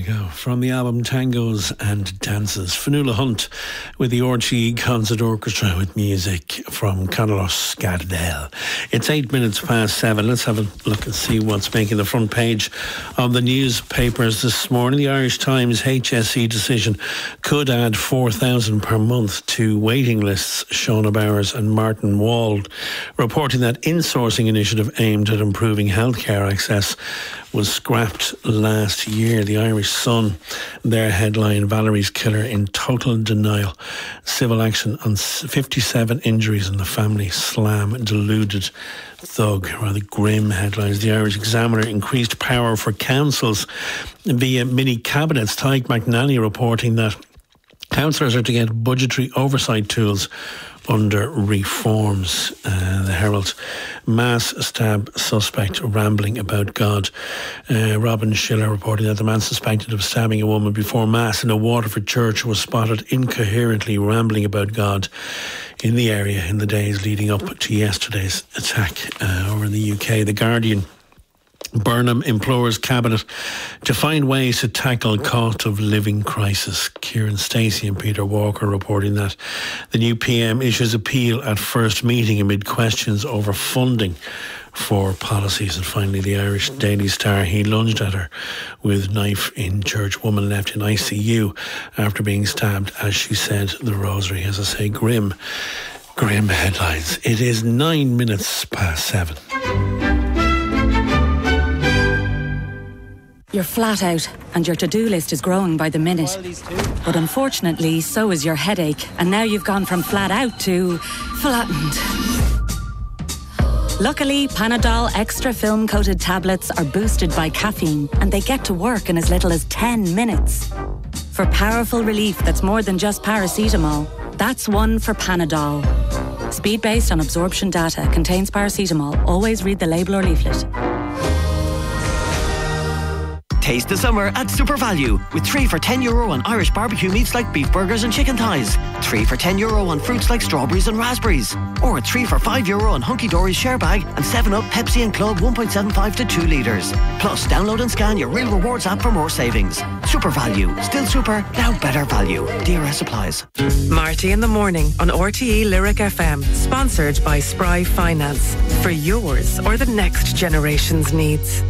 we go. From the album Tangos and Dances, Fionnuala Hunt with the RTE Concert Orchestra with music from Carlos Gardel. It's 8 minutes past 7. Let's have a look and see what's making the front page of the newspapers this morning. The Irish Times HSE decision could add 4,000 per month to waiting lists. Shauna Bowers and Martin Wald reporting that insourcing initiative aimed at improving healthcare access was scrapped last year. The Irish Sun, their headline, Valerie's killer in total denial. Civil action on 57 injuries in the family. Slam deluded thug. Rather grim headlines. The Irish Examiner, increased power for councils via mini cabinets. Tyke McNally reporting that councillors are to get budgetary oversight tools under reforms. The Herald, mass stab suspect rambling about God. Robin Schiller reporting that the man suspected of stabbing a woman before Mass in a Waterford church was spotted incoherently rambling about God in the area in the days leading up to yesterday's attack over in the UK. The Guardian, Burnham implores Cabinet to find ways to tackle cost of living crisis. Kieran Stacey and Peter Walker reporting that the new PM issues appeal at first meeting amid questions over funding for policies. And finally, the Irish Daily Star, he lunged at her with knife in church. Woman left in ICU after being stabbed as she said the rosary. As I say, grim headlines. It is 9 minutes past 7. You're flat out and your to-do list is growing by the minute. But unfortunately, so is your headache, and now you've gone from flat out to flattened. Luckily, Panadol Extra film-coated tablets are boosted by caffeine and they get to work in as little as 10 minutes. For powerful relief that's more than just paracetamol, that's one for Panadol. Speed based on absorption data, contains paracetamol. Always read the label or leaflet. Taste the summer at SuperValu with 3 for €10 on Irish barbecue meats like beef burgers and chicken thighs, 3 for €10 on fruits like strawberries and raspberries, or 3 for €5 on Hunky Dory's share bag and 7up Pepsi and Club 1.75 to 2 litres. Plus, download and scan your Real Rewards app for more savings. SuperValu, still super, now better value. DRS applies. Marty in the morning on RTE Lyric FM, sponsored by Spry Finance, for yours or the next generation's needs.